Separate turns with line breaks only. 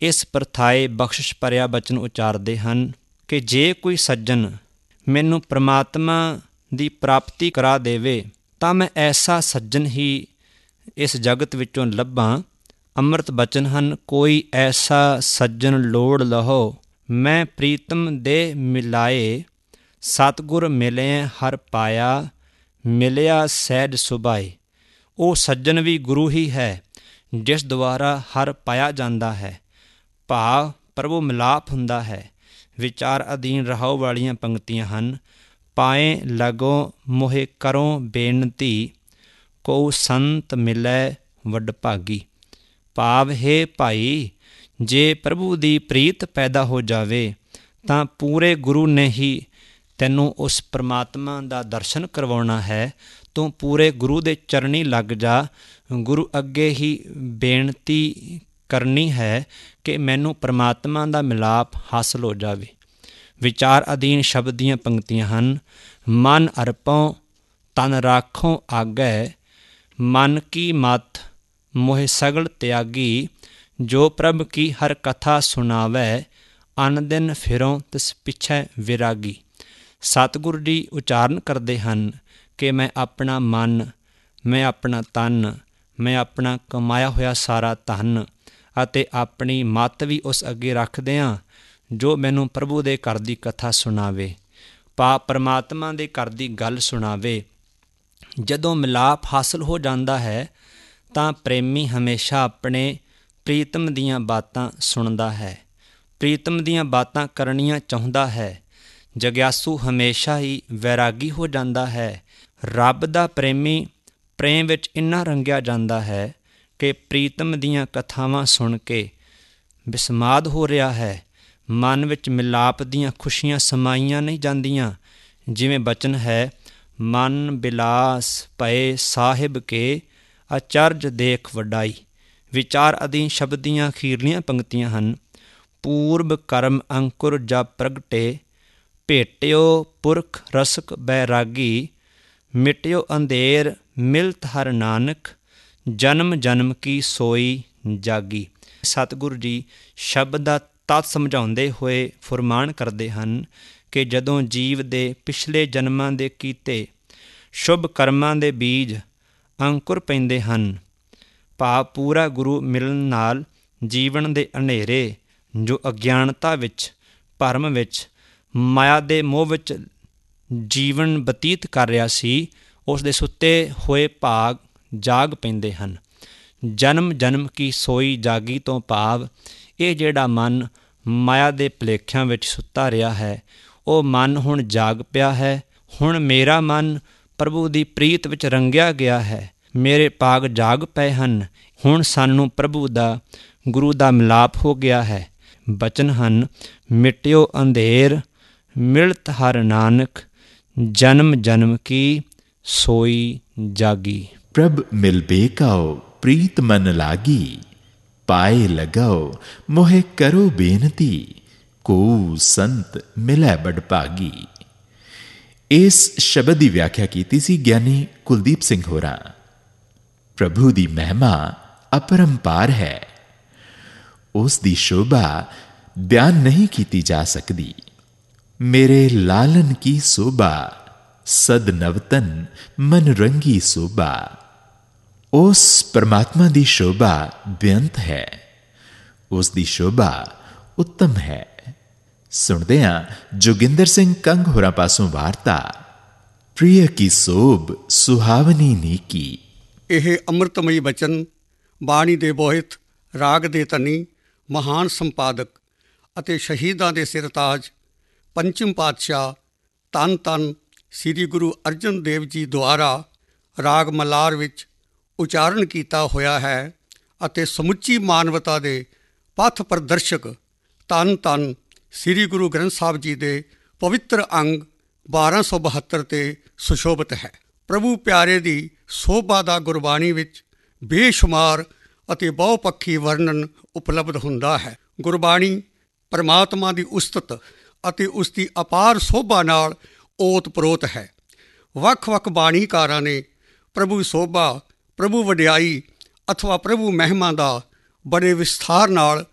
ਇਸ ਪ੍ਰਥਾਏ ਬਖਸ਼ਿਸ਼ ਭਰਿਆ ਬਚਨ ਉਚਾਰਦੇ ਹਨ ਕਿ ਜੇ ਕੋਈ ਸੱਜਣ ਮੈਨੂੰ ਪ੍ਰਮਾਤਮਾ ਦੀ ਪ੍ਰਾਪਤੀ ਕਰਾ ਦੇਵੇ ਤਾਂ ਮੈਂ ਐਸਾ ਸੱਜਣ ਹੀ ਇਸ ਜਗਤ ਵਿੱਚੋਂ ਲੱਭਾਂ। ਅੰਮ੍ਰਿਤ ਬਚਨ ਹਨ, ਕੋਈ ਐਸਾ ਸੱਜਣ ਲੋੜ ਲਹੋ, ਮੈਂ ਪ੍ਰੀਤਮ ਦੇ ਮਿਲਾਏ, ਸਤਿਗੁਰ ਮਿਲਿਆ ਹਰ ਪਾਇਆ, ਮਿਲਿਆ ਸਹਿਜ ਸੁਭਾਏ। ਉਹ ਸੱਜਣ ਵੀ ਗੁਰੂ ਹੀ ਹੈ ਜਿਸ ਦੁਆਰਾ ਹਰ ਪਾਇਆ ਜਾਂਦਾ ਹੈ, ਭਾਵ ਪ੍ਰਭੂ ਮਿਲਾਪ ਹੁੰਦਾ ਹੈ। ਵਿਚਾਰ ਅਧੀਨ ਰਹਾਉ ਵਾਲੀਆਂ ਪੰਕਤੀਆਂ ਹਨ। ਪਾਏ ਲਗੋ ਮੋਹਿ ਕਰੋ ਬੇਨਤੀ, ਕੋ ਸੰਤ ਮਿਲੈ ਵਡਭਾਗੀ। ਭਾਵ ਹੈ ਭਾਈ, ਜੇ ਪ੍ਰਭੂ ਦੀ ਪ੍ਰੀਤ ਪੈਦਾ ਹੋ ਜਾਵੇ ਤਾਂ ਪੂਰੇ ਗੁਰੂ ਨੇ ਹੀ ਤੈਨੂੰ ਉਸ ਪਰਮਾਤਮਾ ਦਾ ਦਰਸ਼ਨ ਕਰਵਾਉਣਾ ਹੈ। ਤੂੰ ਪੂਰੇ ਗੁਰੂ ਦੇ ਚਰਨੀ ਲੱਗ ਜਾ, ਗੁਰੂ ਅੱਗੇ ਹੀ ਬੇਨਤੀ ਕਰਨੀ ਹੈ ਕਿ ਮੈਨੂੰ ਪਰਮਾਤਮਾ ਦਾ ਮਿਲਾਪ ਹਾਸਲ ਹੋ ਜਾਵੇ। ਵਿਚਾਰ ਅਧੀਨ ਸ਼ਬਦ ਦੀਆਂ ਪੰਕਤੀਆਂ ਹਨ। ਮਨ ਅਰਪਉ ਤਨ ਰਾਖੋ ਆਗੈ, ਮਨ ਕੀ ਮਤ ਮੋਹਿ ਸਗਲ ਤਿਆਗੀ, ਜੋ ਪ੍ਰਭ ਕੀ ਹਰ ਕਥਾ ਸੁਣਾਵੈ, ਅਨ ਦਿਨ ਫਿਰੋਂ ਤਿਸ ਪਿਛੈ ਵਿਰਾਗੀ। ਸਤਿਗੁਰੂ ਜੀ ਉਚਾਰਨ ਕਰਦੇ ਹਨ ਕਿ ਮੈਂ ਆਪਣਾ ਮਨ, ਮੈਂ ਆਪਣਾ ਤਨ, ਮੈਂ ਆਪਣਾ ਕਮਾਇਆ ਹੋਇਆ ਸਾਰਾ ਧਨ ਅਤੇ ਆਪਣੀ ਮੱਤ ਵੀ ਉਸ ਅੱਗੇ ਰੱਖਦੇ ਹਾਂ ਜੋ ਮੈਨੂੰ ਪ੍ਰਭੂ ਦੇ ਘਰ ਦੀ ਕਥਾ ਸੁਣਾਵੇ, ਪਰਮਾਤਮਾ ਦੇ ਘਰ ਦੀ ਗੱਲ ਸੁਣਾਵੇ। ਜਦੋਂ ਮਿਲਾਪ ਹਾਸਲ ਹੋ ਜਾਂਦਾ ਹੈ ਤਾਂ ਪ੍ਰੇਮੀ ਹਮੇਸ਼ਾ ਆਪਣੇ ਪ੍ਰੀਤਮ ਦੀਆਂ ਬਾਤਾਂ ਸੁਣਦਾ ਹੈ, ਪ੍ਰੀਤਮ ਦੀਆਂ ਬਾਤਾਂ ਕਰਨੀਆਂ ਚਾਹੁੰਦਾ ਹੈ। ਜਗਿਆਸੂ ਹਮੇਸ਼ਾ ਹੀ ਵੈਰਾਗੀ ਹੋ ਜਾਂਦਾ ਹੈ। ਰੱਬ ਦਾ ਪ੍ਰੇਮੀ ਪ੍ਰੇਮ ਵਿੱਚ ਇੰਨਾ ਰੰਗਿਆ ਜਾਂਦਾ ਹੈ ਕਿ ਪ੍ਰੀਤਮ ਦੀਆਂ ਕਥਾਵਾਂ ਸੁਣ ਕੇ ਬਿਸਮਾਦ ਹੋ ਰਿਹਾ ਹੈ। ਮਨ ਵਿੱਚ ਮਿਲਾਪ ਦੀਆਂ ਖੁਸ਼ੀਆਂ ਸਮਾਈਆਂ ਨਹੀਂ ਜਾਂਦੀਆਂ। ਜਿਵੇਂ ਬਚਨ ਹੈ, ਮਨ ਬਿਲਾਸ ਭਏ ਸਾਹਿਬ ਕੇ, ਅਚਰਜ ਦੇਖ ਵਡਾਈ। ਵਿਚਾਰ ਅਧੀਨ ਸ਼ਬਦ ਦੀਆਂ ਅਖੀਰਲੀਆਂ ਪੰਕਤੀਆਂ ਹਨ। ਪੂਰਬ ਕਰਮ ਅੰਕੁਰ ਜਬ ਪ੍ਰਗਟੇ, ਭੇਟਿਓ ਪੁਰਖ ਰਸਕ ਬੈਰਾਗੀ, ਮਿਟਿਓ ਅੰਧੇਰ ਮਿਲਤ ਹਰ ਨਾਨਕ, ਜਨਮ ਜਨਮ ਕੀ ਸੋਈ ਜਾਗੀ। ਸਤਿਗੁਰੂ ਜੀ ਸ਼ਬਦ ਦਾ ਤੱਤ ਸਮਝਾਉਂਦੇ ਹੋਏ ਫੁਰਮਾਨ ਕਰਦੇ ਹਨ ਕਿ ਜਦੋਂ ਜੀਵ ਦੇ ਪਿਛਲੇ ਜਨਮਾਂ ਦੇ ਕੀਤੇ ਸ਼ੁਭ ਕਰਮਾਂ ਦੇ ਬੀਜ ਅੰਕੁਰ ਪੈਂਦੇ ਹਨ, ਭਾਵ ਪੂਰਾ ਗੁਰੂ ਮਿਲਣ ਨਾਲ ਜੀਵਨ ਦੇ ਹਨੇਰੇ ਜੋ ਅਗਿਆਨਤਾ ਵਿੱਚ, ਭਰਮ ਵਿੱਚ, ਮਾਇਆ ਦੇ ਮੋਹ ਵਿੱਚ ਜੀਵਨ ਬਤੀਤ ਕਰ ਰਿਹਾ ਸੀ, ਉਸ ਦੇ ਸੁੱਤੇ ਹੋਏ ਭਾਗ ਜਾਗ ਪੈਂਦੇ ਹਨ। ਜਨਮ ਜਨਮ ਕੀ ਸੋਈ ਜਾਗੀ ਤੋਂ ਭਾਵ ਇਹ ਜਿਹੜਾ ਮਨ ਮਾਇਆ ਦੇ ਭੁਲੇਖਿਆਂ ਵਿੱਚ ਸੁੱਤਾ ਰਿਹਾ ਹੈ, ਉਹ ਮਨ ਹੁਣ ਜਾਗ ਪਿਆ ਹੈ। ਹੁਣ ਮੇਰਾ ਮਨ ਪ੍ਰਭੂ ਦੀ ਪ੍ਰੀਤ ਵਿੱਚ ਰੰਗਿਆ ਗਿਆ ਹੈ, ਮੇਰੇ ਭਾਗ ਜਾਗ ਪਏ ਹਨ। ਹੁਣ ਸਾਨੂੰ ਪ੍ਰਭੂ ਦਾ, ਗੁਰੂ ਦਾ ਮਿਲਾਪ ਹੋ ਗਿਆ ਹੈ। ਬਚਨ ਹਨ, ਮਿਟਿਓ ਅੰਧੇਰ ਮਿਲਤ ਹਰ ਨਾਨਕ, ਜਨਮ ਜਨਮ ਕੀ ਸੋਈ ਜਾਗੀ।
ਪ੍ਰਭ ਮਿਲ ਬੇਕਾਓ ਪ੍ਰੀਤ ਮਨ ਲਾਗੀ, ਪਾਏ ਲਗਾਓ ਮੋਹਿ ਕਰੋ ਬੇਨਤੀ, ਕੋ ਸੰਤ ਮਿਲੈ ਬੜ ਭਾਗੀ। ਇਸ ਸ਼ਬਦ ਦੀ ਵਿਆਖਿਆ ਕੀਤੀ ਸੀ ਗਿਆਨੀ ਕੁਲਦੀਪ ਸਿੰਘ ਹੋਰਾਂ। ਪ੍ਰਭੂ ਦੀ ਮਹਿਮਾ ਅਪਰੰਪਾਰ ਹੈ, ਉਸ ਦੀ ਸ਼ੋਭਾ ਬਿਆਨ ਨਹੀਂ ਕੀਤੀ ਜਾ ਸਕਦੀ। ਮੇਰੇ ਲਾਲਨ ਕੀ ਸੋਭਾ, ਸਦ ਨਵਤਨ ਮਨ ਰੰਗੀ ਸੋਭਾ। ਉਸ ਪਰਮਾਤਮਾ ਦੀ ਸ਼ੋਭਾ ਬੇਅੰਤ ਹੈ, ਉਸ ਦੀ ਸ਼ੋਭਾ ਉੱਤਮ ਹੈ। ਸੁਣਦੇ ਹਾਂ ਜੋਗਿੰਦਰ ਸਿੰਘ ਕੰਗ ਹੋਰਾਂ ਪਾਸੋਂ ਵਾਰਤਾ, ਪ੍ਰਿਯ ਕੀ ਸੋਭ ਸੁਹਾਵਨੀ ਨੀਕੀ।
ਇਹ ਅੰਮ੍ਰਿਤਮਈ ਬਚਨ ਬਾਣੀ ਦੇ ਬੋਹਿਤ, ਰਾਗ ਦੇ ਧਨੀ, ਮਹਾਨ ਸੰਪਾਦਕ ਅਤੇ ਸ਼ਹੀਦਾਂ ਦੇ ਸਿਰਤਾਜ ਪੰਚਮ ਪਾਤਸ਼ਾਹ ਧੰਨ ਧੰਨ ਸ੍ਰੀ ਗੁਰੂ ਅਰਜਨ ਦੇਵ ਜੀ ਦੁਆਰਾ ਰਾਗ ਮਲਾਰ ਵਿੱਚ ਉਚਾਰਨ ਕੀਤਾ ਹੋਇਆ ਹੈ ਅਤੇ ਸਮੁੱਚੀ ਮਾਨਵਤਾ ਦੇ ਪਥ ਪ੍ਰਦਰਸ਼ਕ ਧੰਨ ਧੰਨ ਸ੍ਰੀ ਗੁਰੂ ਗ੍ਰੰਥ ਸਾਹਿਬ ਜੀ ਦੇ ਪਵਿੱਤਰ ਅੰਗ 1272 'ਤੇ ਸੁਸ਼ੋਭਿਤ ਹੈ। ਪ੍ਰਭੂ ਪਿਆਰੇ ਦੀ ਸੋਭਾ ਦਾ ਗੁਰਬਾਣੀ ਵਿੱਚ ਬੇਸ਼ੁਮਾਰ ਅਤੇ ਬਹੁਪੱਖੀ ਵਰਣਨ ਉਪਲਬਧ ਹੁੰਦਾ ਹੈ। ਗੁਰਬਾਣੀ ਪਰਮਾਤਮਾ ਦੀ ਉਸਤਤ ਅਤੇ ਉਸ ਦੀ ਅਪਾਰ ਸੋਭਾ ਨਾਲ ਓਤ ਪ੍ਰੋਤ ਹੈ। ਵੱਖ ਵੱਖ ਬਾਣੀਕਾਰਾਂ ਨੇ ਪ੍ਰਭੂ ਸੋਭਾ, ਪ੍ਰਭੂ ਵਡਿਆਈ ਅਥਵਾ ਪ੍ਰਭੂ ਮਹਿਮਾ ਦਾ ਬੜੇ ਵਿਸਥਾਰ ਨਾਲ